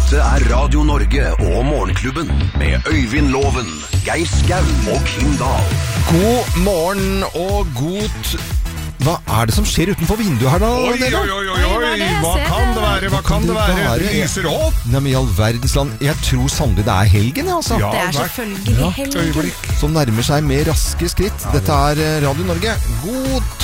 Dette Radio Norge og Morgenklubben med Øyvind Loven, Geir Skau og Kim Dahl. God morgen og god... Hva er det som skjer utenfor vinduet her da? Oi, hva kan det være? Det lyser opp. Nei, men i all verdens land, jeg tror sannelig det er helgen, altså. Ja, det er selvfølgelig helgen. Øyeblikk. Som nærmer seg med raske skritt. Dette er Radio Norge. God